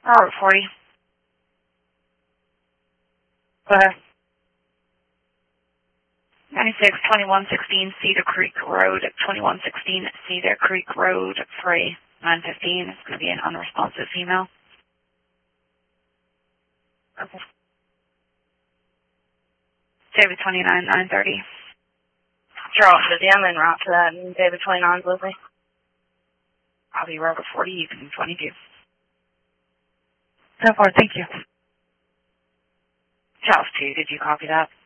Route 40. Go ahead. 96, 2116 Cedar Creek Road, 2116 Cedar Creek Road, Frey, 915. It's going to be an unresponsive female. Okay. David 29, 930. Charles, busy. I'm en route to that. And David 29 is with me. I'll be Rover 40, you can 22. 10-4, thank you. Charles 2, did you copy that?